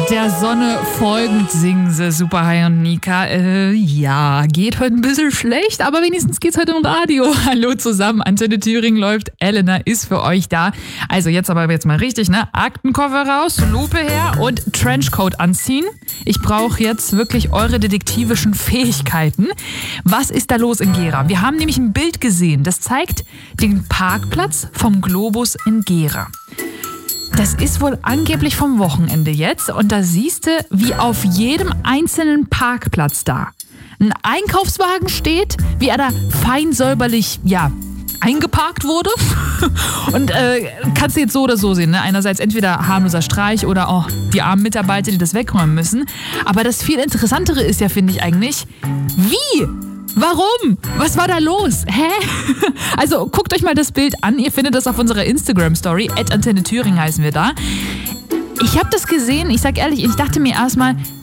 Der Sonne folgend singen sie Superhigh und Nika. Ja, geht heute ein bisschen schlecht, aber wenigstens geht's heute im Radio. Hallo zusammen, Antenne Thüringen läuft, Elena ist für euch da. Also jetzt mal richtig, ne? Aktenkoffer raus, Lupe her und Trenchcoat anziehen. Ich brauche jetzt wirklich eure detektivischen Fähigkeiten. Was ist da los in Gera? Wir haben nämlich ein Bild gesehen, das zeigt den Parkplatz vom Globus in Gera. Das ist wohl angeblich vom Wochenende jetzt und da siehst du, wie auf jedem einzelnen Parkplatz da ein Einkaufswagen steht, wie er da fein säuberlich, eingeparkt wurde. Und kannst du jetzt so oder so sehen, ne? Einerseits entweder harmloser Streich oder die armen Mitarbeiter, die das wegräumen müssen. Aber das viel Interessantere ist ja, finde ich eigentlich, wie? Warum? Was war da los? Hä? Also guckt euch mal das Bild an. Ihr findet das auf unserer Instagram-Story. @Antenne Thüringen heißen wir da. Ich habe das gesehen. Ich sag ehrlich, ich dachte mir erstmal,